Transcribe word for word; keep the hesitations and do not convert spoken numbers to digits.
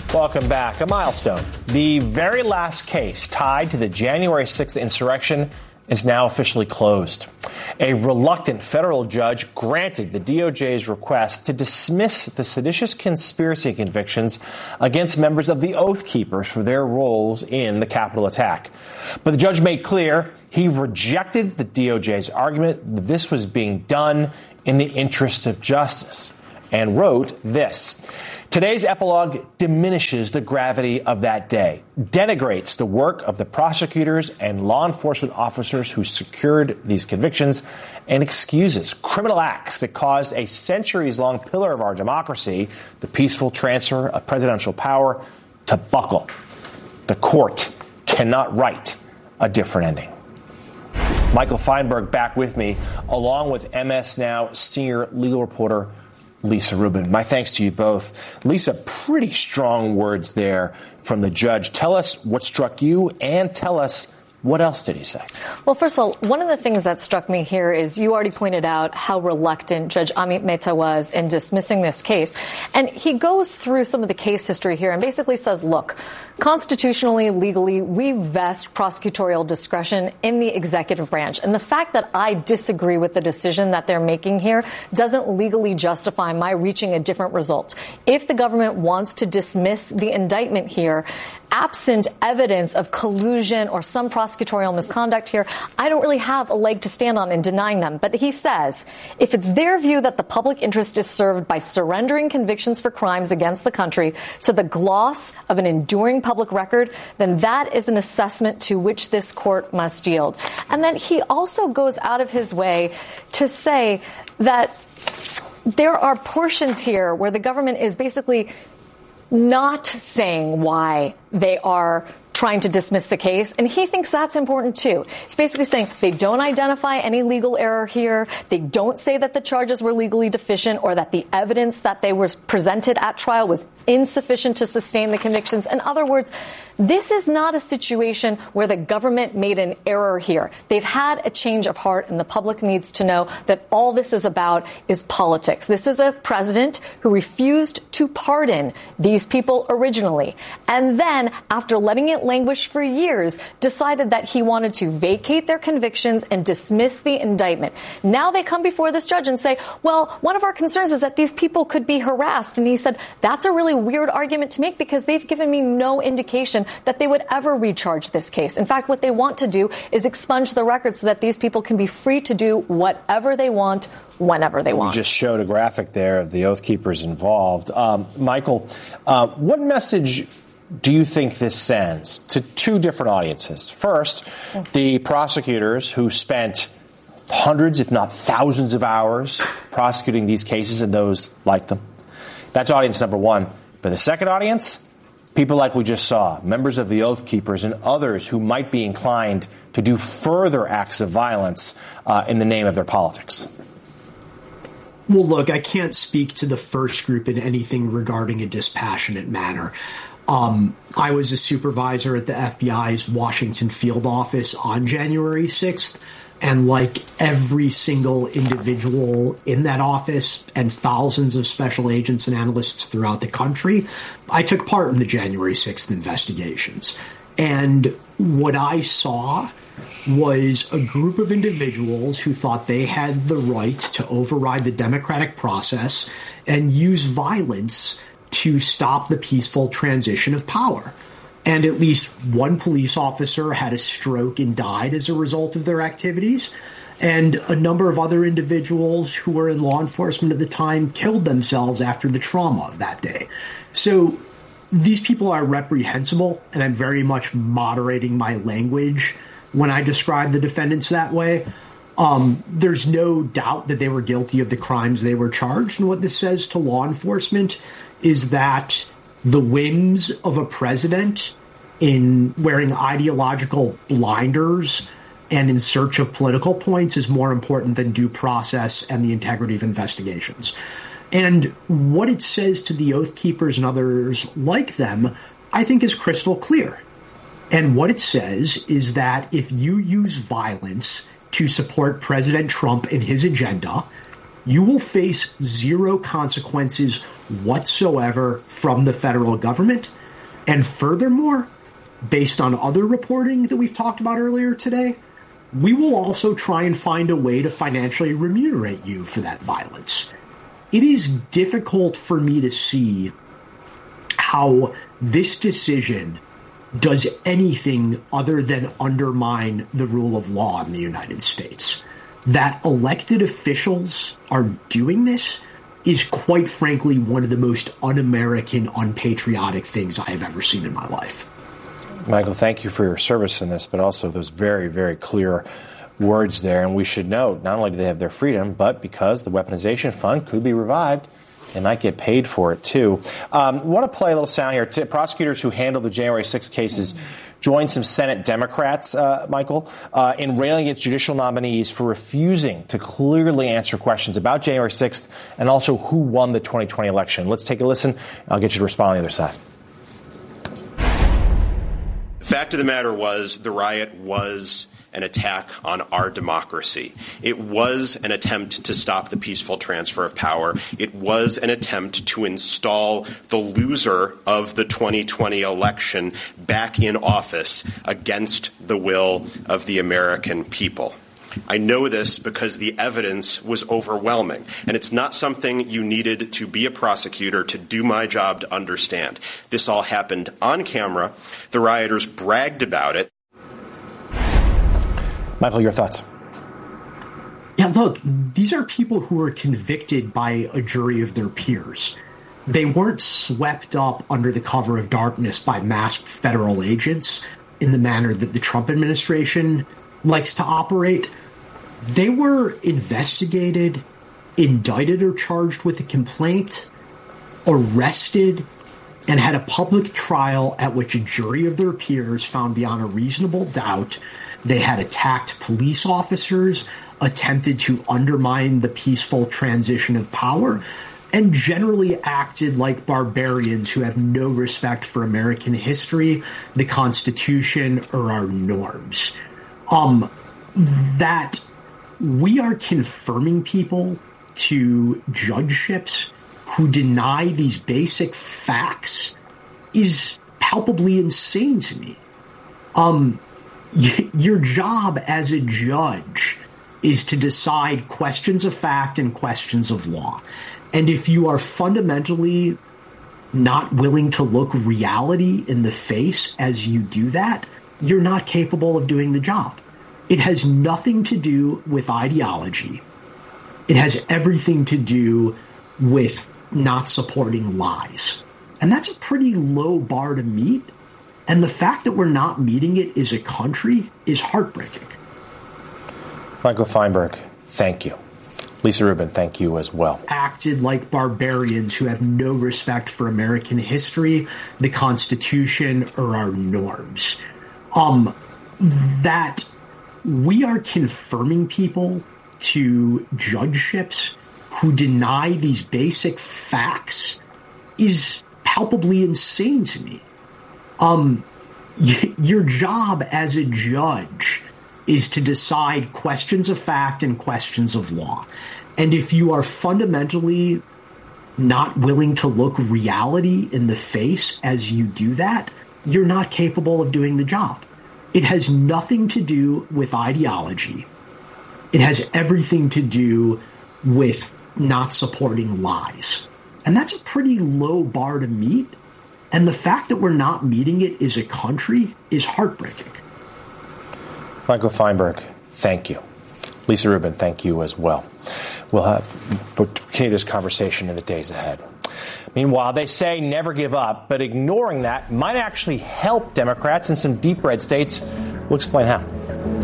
Welcome back. A milestone. The very last case tied to the January sixth insurrection is now officially closed. A reluctant federal judge granted the D O J's request to dismiss the seditious conspiracy convictions against members of the Oath Keepers for their roles in the Capitol attack. But the judge made clear he rejected the D O J's argument that this was being done in the interest of justice and wrote this. Today's epilogue diminishes the gravity of that day, denigrates the work of the prosecutors and law enforcement officers who secured these convictions, and excuses criminal acts that caused a centuries-long pillar of our democracy, the peaceful transfer of presidential power, to buckle. The court cannot write a different ending. Michael Feinberg back with me, along with M S Now senior legal reporter Lisa Rubin. My thanks to you both. Lisa, pretty strong words there from the judge. Tell us what struck you and tell us what else did he say? Well, first of all, one of the things that struck me here is you already pointed out how reluctant Judge Amit Mehta was in dismissing this case. And he goes through some of the case history here and basically says, look, constitutionally, legally, we vest prosecutorial discretion in the executive branch. And the fact that I disagree with the decision that they're making here doesn't legally justify my reaching a different result. If the government wants to dismiss the indictment here, absent evidence of collusion or some prosecutorial misconduct here, I don't really have a leg to stand on in denying them. But he says, if it's their view that the public interest is served by surrendering convictions for crimes against the country to the gloss of an enduring public record, then that is an assessment to which this court must yield. And then he also goes out of his way to say that there are portions here where the government is basically not saying why they are trying to dismiss the case, and he thinks that's important too. It's basically saying they don't identify any legal error here, they don't say that the charges were legally deficient or that the evidence that they were presented at trial was insufficient to sustain the convictions. In other words, this is not a situation where the government made an error here. They've had a change of heart, and the public needs to know that all this is about is politics. This is a president who refused to pardon these people originally, and then, after letting it languish for years, decided that he wanted to vacate their convictions and dismiss the indictment. Now they come before this judge and say, well, one of our concerns is that these people could be harassed. And he said, that's a really weird argument to make because they've given me no indication that they would ever recharge this case. In fact, what they want to do is expunge the record so that these people can be free to do whatever they want, whenever they want. You just showed a graphic there of the Oath Keepers involved. Um, Michael, uh, what message do you think this sends to two different audiences? First, the prosecutors who spent hundreds, if not thousands of hours prosecuting these cases and those like them. That's audience number one. But the second audience, people like we just saw, members of the Oath Keepers and others who might be inclined to do further acts of violence uh, in the name of their politics. Well, look, I can't speak to the first group in anything regarding a dispassionate manner. Um, I was a supervisor at the F B I's Washington field office on January sixth, and like every single individual in that office and thousands of special agents and analysts throughout the country, I took part in the January sixth investigations. And what I saw was a group of individuals who thought they had the right to override the democratic process and use violence to stop the peaceful transition of power. And at least one police officer had a stroke and died as a result of their activities. And a number of other individuals who were in law enforcement at the time killed themselves after the trauma of that day. So these people are reprehensible, and I'm very much moderating my language when I describe the defendants that way. Um, there's no doubt that they were guilty of the crimes they were charged. And what this says to law enforcement is that the whims of a president in wearing ideological blinders and in search of political points is more important than due process and the integrity of investigations. And what it says to the Oath Keepers and others like them, I think is crystal clear. And what it says is that if you use violence to support President Trump and his agenda, you will face zero consequences whatsoever from the federal government. And furthermore, based on other reporting that we've talked about earlier today, we will also try and find a way to financially remunerate you for that violence. It is difficult for me to see how this decision does anything other than undermine the rule of law in the United States. That elected officials are doing this is, quite frankly, one of the most un-American, unpatriotic things I have ever seen in my life. Michael, thank you for your service in this, but also those very, very clear words there. And we should note, not only do they have their freedom, but because the weaponization fund could be revived, they might get paid for it, too. Um, I want to play a little sound here. T- prosecutors who handled the January sixth cases joined some Senate Democrats, uh, Michael, uh, in railing against judicial nominees for refusing to clearly answer questions about January sixth and also who won the twenty twenty election. Let's take a listen. I'll get you to respond on the other side. The fact of the matter was the riot was an attack on our democracy. It was an attempt to stop the peaceful transfer of power. It was an attempt to install the loser of the twenty twenty election back in office against the will of the American people. I know this because the evidence was overwhelming, and it's not something you needed to be a prosecutor to do my job to understand. This all happened on camera. The rioters bragged about it. Michael, your thoughts? Yeah, look, these are people who were convicted by a jury of their peers. They weren't swept up under the cover of darkness by masked federal agents in the manner that the Trump administration likes to operate. They were investigated, indicted or charged with a complaint, arrested, and had a public trial at which a jury of their peers found beyond a reasonable doubt they had attacked police officers, attempted to undermine the peaceful transition of power, and generally acted like barbarians who have no respect for American history, the Constitution, or our norms. Um, that we are confirming people to judgeships who deny these basic facts is palpably insane to me. Um, y- your job as a judge is to decide questions of fact and questions of law. And if you are fundamentally not willing to look reality in the face as you do that, you're not capable of doing the job. It has nothing to do with ideology. It has everything to do with not supporting lies. And that's a pretty low bar to meet. And the fact that we're not meeting it as a country is heartbreaking. Michael Feinberg, thank you. Lisa Rubin, thank you as well. Acted like barbarians who have no respect for American history, the Constitution, or our norms. Um, that we are confirming people to judgeships who deny these basic facts is palpably insane to me. Um, y- your job as a judge is to decide questions of fact and questions of law. And if you are fundamentally not willing to look reality in the face as you do that, you're not capable of doing the job. It has nothing to do with ideology. It has everything to do with not supporting lies. And that's a pretty low bar to meet. And the fact that we're not meeting it as a country is heartbreaking. Michael Feinberg, thank you. Lisa Rubin, thank you as well. We'll have we'll continue this conversation in the days ahead. Meanwhile, they say never give up, but ignoring that might actually help Democrats in some deep red states. We'll explain how.